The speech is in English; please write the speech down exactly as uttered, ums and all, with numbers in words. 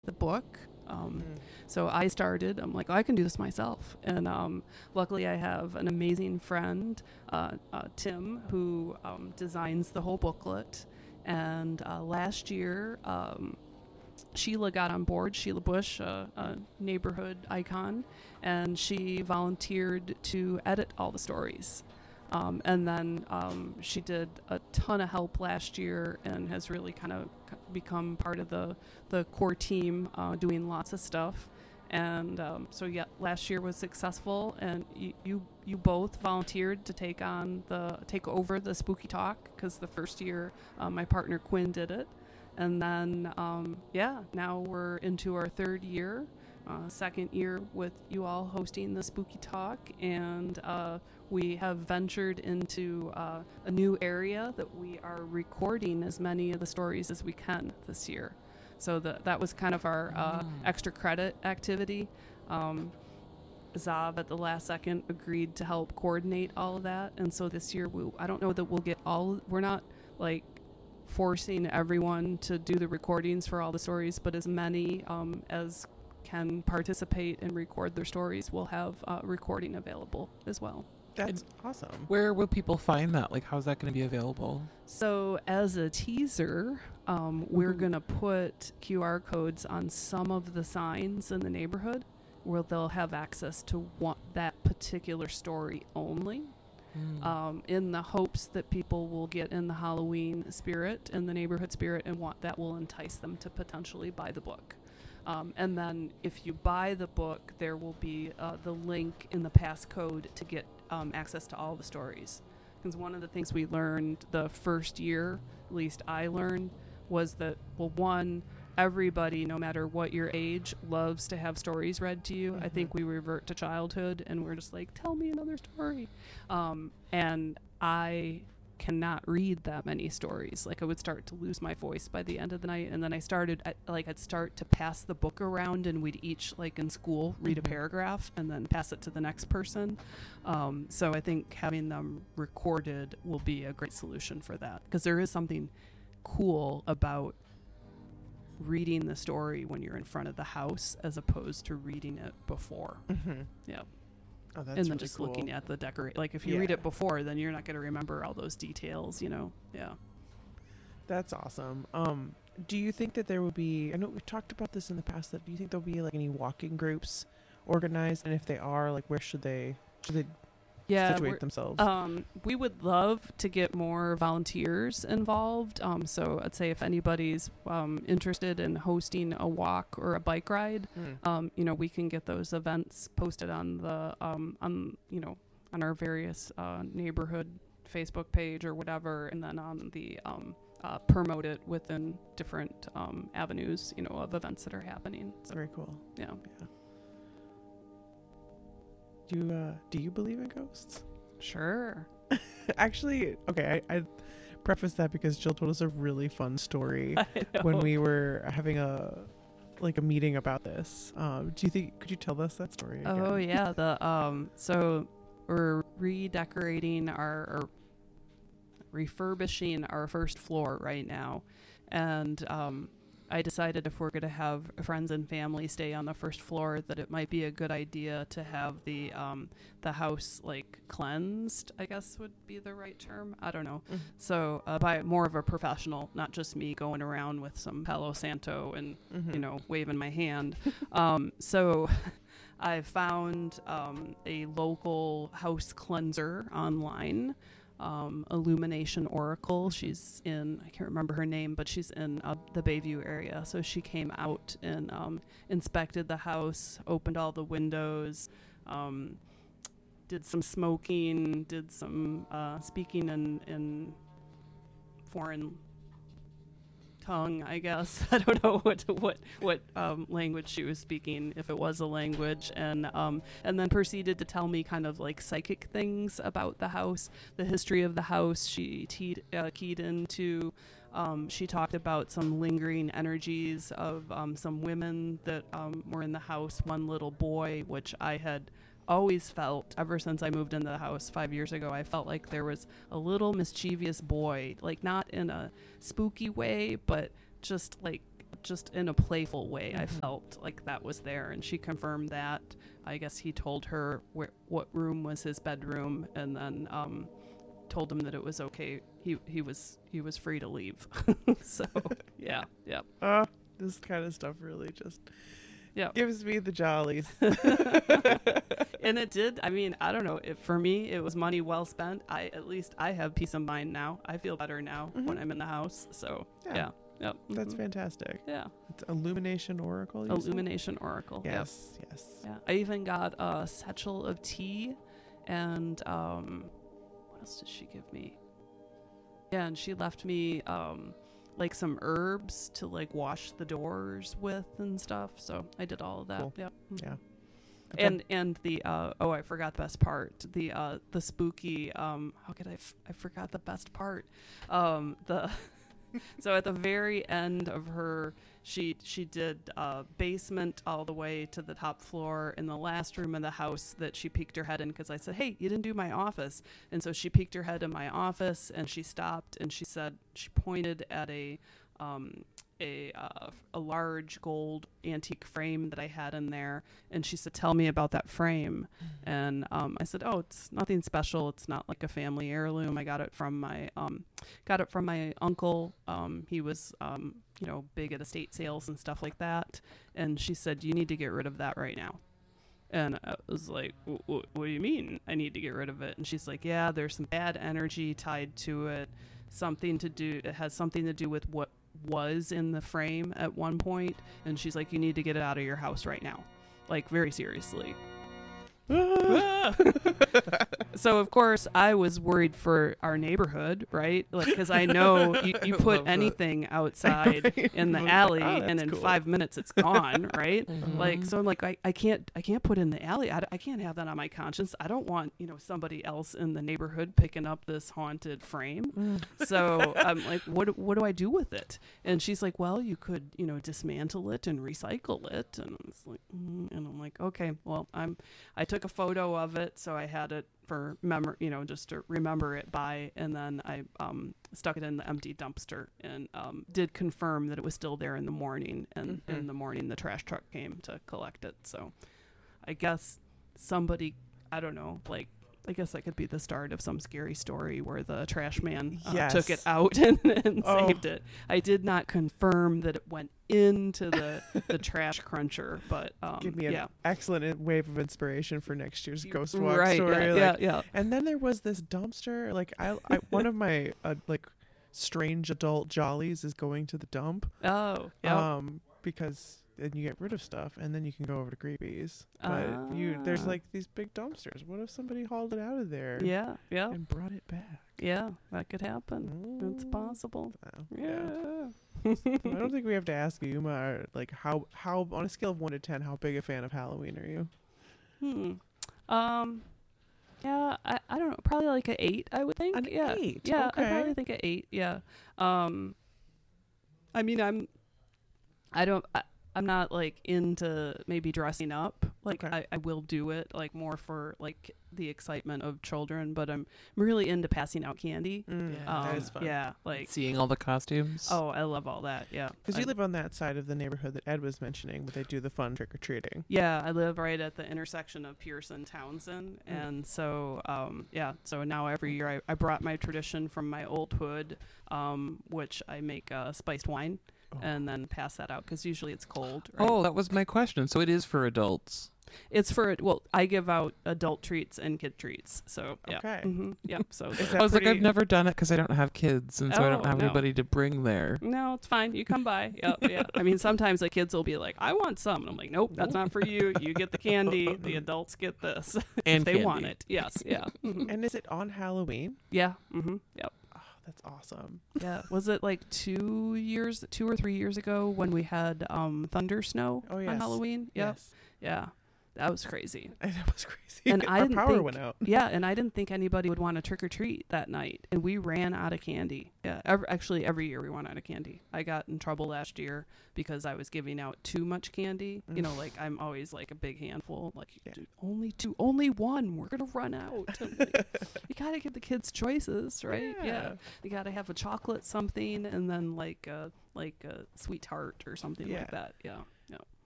the book. Um, Mm. so I started, I'm like, oh, I can do this myself. And um, luckily I have an amazing friend, uh, uh, Tim, who um, designs the whole booklet. And uh, last year, um, Sheila got on board, Sheila Bush, a, a neighborhood icon, and she volunteered to edit all the stories. Um, and then um, she did a ton of help last year and has really kind of become part of the, the core team, uh, doing lots of stuff. And um, so yeah, last year was successful, and y- you you both volunteered to take on the take over the Spooky Talk, because the first year uh, my partner Quinn did it. And then, um, yeah, now we're into our third year, uh, second year with you all hosting the Spooky Talk. And uh, we have ventured into uh, a new area that we are recording as many of the stories as we can this year. So the, that was kind of our uh, Mm. extra credit activity. Um, Zav at the last second agreed to help coordinate all of that. And so this year, we, I don't know that we'll get all, we're not like forcing everyone to do the recordings for all the stories, but as many um, as can participate and record their stories will have uh, recording available as well. That's awesome. Where will people find that? Like, how's that going to be available? So as a teaser, um, we're Mhm. going to put Q R codes on some of the signs in the neighborhood where they'll have access to one, that particular story only. Mm. Um, in the hopes that people will get in the Halloween spirit and the neighborhood spirit, and want that will entice them to potentially buy the book. Um, and then if you buy the book, there will be uh, the link in the passcode to get um, access to all the stories. Because one of the things we learned the first year, at least I learned, was that, well, one, everybody, no matter what your age, loves to have stories read to you. Mm-hmm. I think we revert to childhood and we're just like, tell me another story. Um, and I cannot read that many stories. Like, I would start to lose my voice by the end of the night. And then I started, at, like, I'd start to pass the book around, and we'd each, like in school, read Mm-hmm. a paragraph and then pass it to the next person. Um, so I think having them recorded will be a great solution for that, because there is something cool about reading the story when you're in front of the house as opposed to reading it before. Mm-hmm. Yeah. Oh, that's And then really just cool. looking at the decorate. Like, if you read Yeah. it before, then you're not going to remember all those details, you know? Yeah. That's awesome. Um, do you think that there will be, I know we've talked about this in the past, that do you think there'll be like any walking groups organized? And if they are, like, where should they, should they Yeah. situate we're- themselves? Um, we would love to get more volunteers involved. Um, so I'd say if anybody's um, interested in hosting a walk or a bike ride, Mm. um, you know, we can get those events posted on the um, on you know on our various uh, neighborhood Facebook page or whatever, and then on the um, uh, promote it within different um, avenues, you know, of events that are happening. So Very cool. yeah. Yeah. Do you, uh, do you believe in ghosts? Sure. Actually, okay, I, I preface that because Jill told us a really fun story I when know. we were having a like a meeting about this. Um, do you think could you tell us that story again? Oh yeah, the um so we're redecorating our or refurbishing our first floor right now, and um I decided if we're going to have friends and family stay on the first floor, that it might be a good idea to have the um the house like cleansed, I guess would be the right term. I don't know. Mhm. So uh, by more of a professional, not just me going around with some Palo Santo and Mhm. you know, waving my hand. um, so I found um, a local house cleanser online, um, Illumination Oracle. She's in, I can't remember her name, but she's in uh, the Bayview area. So she came out and um, inspected the house, opened all the windows, um, did some smoking, did some uh, speaking in, in foreign tongue, I guess. I don't know what what what um, language she was speaking, if it was a language, and um, and then proceeded to tell me kind of like psychic things about the house, the history of the house. She teed, uh, keyed into. Um, she talked about some lingering energies of um, some women that um, were in the house, one little boy, which I had always felt ever since I moved into the house five years ago. I felt like there was a little mischievous boy, like not in a spooky way, but just like just in a playful way. I Mhm. felt like that was there, and she confirmed that. I guess he told her where what room was his bedroom, and then um, told him that it was okay. He he was he was free to leave. So yeah, yeah. Uh, this kind of stuff really just Yeah. gives me the jollies. And it did. I mean, I don't know. It, for me, it was money well spent. I at least I have peace of mind now. I feel better now Mhm. when I'm in the house. So Yeah. yeah, yep. That's mhm. fantastic. Yeah. It's Illumination Oracle. you said? Illumination Oracle. Yep. Yes, yes. Yeah. I even got a satchel of tea, and um, what else did she give me? Yeah, and she left me um, like some herbs to like wash the doors with and stuff. So I did all of that. Cool. Yeah. Mhm. Yeah. And and the uh, oh, I forgot the best part. The uh, the spooky. Um, how could I? F- I forgot the best part. Um, the so at the very end of her, she she did uh, basement all the way to the top floor in the last room of the house that she peeked her head in, because I said, hey, you didn't do my office. And so she peeked her head in my office, and she stopped, and she said, she pointed at a um, a uh, a large gold antique frame that I had in there, and she said, tell me about that frame. And um, I said, oh, it's nothing special. It's not like a family heirloom. I got it from my um, got it from my uncle. Um, he was um, you know, big at estate sales and stuff like that. And she said, you need to get rid of that right now. And I was like, w- w- what do you mean I need to get rid of it? And she's like, yeah, there's some bad energy tied to it. Something to do, it has something to do with what was in the frame at one point. And she's like, you need to get it out of your house right now. Like, very seriously. So of course I was worried for our neighborhood, right? Like, because I know you, you I put love that. anything outside in the alley, Oh, and that's in cool. five minutes it's gone, right? Mhm. Like, so I'm like, I, I can't I can't put it in the alley. I, d- I can't have that on my conscience. I don't want, you know, somebody else in the neighborhood picking up this haunted frame. So I'm like, what what do I do with it? And she's like, well, you could, you know, dismantle it and recycle it. And I was like, mm. And I'm like, okay, well, I'm I took a photo of it, so I had it for memory, you know, just to remember it by, and then I um, stuck it in the empty dumpster, and um, did confirm that it was still there in the morning, and Mhm. in the morning the trash truck came to collect it. So I guess somebody, I don't know, like, I guess that could be the start of some scary story where the trash man uh, took it Yes. out and, and Oh. saved it. I did not confirm that it went into the, the trash cruncher, but um, Give me an yeah. excellent in- wave of inspiration for next year's You- Ghost Walk right, story. yeah, like, yeah, yeah. And then there was this dumpster. Like I, I one of my uh, like strange adult jollies is going to the dump. Oh, yeah. Um, because then you get rid of stuff, and then you can go over to Creepies. But you, there's Ah. like these big dumpsters. What if somebody hauled it out of there? yeah, yeah, And brought it back. yeah. That could happen. It's Mm. possible. Oh, Yeah. I don't think we have to ask you, Uma, like how how on a scale of one to ten, how big a fan of Halloween are you? Hmm. Um. Yeah, I, I don't know. Probably like an eight, I would think. An yeah. eight, Yeah, I okay. probably think an eight. Yeah. Um. I mean, I'm. I don't. I, I'm not like into maybe dressing up. Like Okay. I, I will do it like more for like the excitement of children, but I'm really into passing out candy. Mm, Yeah. that Um, is fun. Yeah, like Seeing all the costumes. oh, I love all that. Yeah, Because I- you live on that side of the neighborhood that Ed was mentioning, where they do the fun trick or treating. Yeah, I live right at the intersection of Pierce and Townsend. Mm. And so, um, yeah, so now every year I, I brought my tradition from my old hood, um, which I make uh, spiced wine Oh. and then pass that out because usually it's cold. Right? Oh, that was my question. So it is for adults. It's for, well, I give out adult treats and kid treats. So, yeah. Okay. hmm Yep. So, Is the- that I was like, pretty- I've never done it because I don't have kids, and so I don't Oh, have no. anybody to bring there. no, it's fine. You come by. Yep. Yeah. I mean, sometimes the kids will be like, I want some. And I'm like, nope, that's not for you. You get the candy. The adults get this. And if they candy. want it. Yes. Yeah. Mhm. And is it on Halloween? Yeah. hmm Yep. Oh, that's awesome. Yeah. Was it like two years, two or three years ago when we had um, thunder snow Oh, on yes. Halloween? Yep. Yes. Yeah. That was crazy. And it was crazy. And I Our didn't power think- went out. Yeah. And I didn't think anybody would want to trick or treat that night. And we ran out of candy. Yeah. Ev- actually, every year we run out of candy. I got in trouble last year because I was giving out too much candy. You know, like I'm always like a big handful. Like, Yeah. "Dude, only two, only one. We're going to run out. I'm like, you got to give the kids choices, right? Yeah. Yeah. You got to have a chocolate something and then like a, like a sweetheart or something Yeah. like that. Yeah. Yeah.